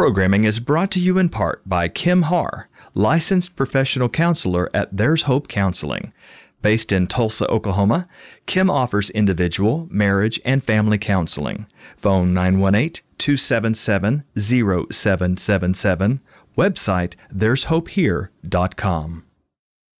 programming is brought to you in part by Kim Har, licensed professional counselor at There's Hope Counseling. Based in Tulsa, Oklahoma, Kim offers individual, marriage, and family counseling. Phone 918-277-0777. Website there'shopehere.com.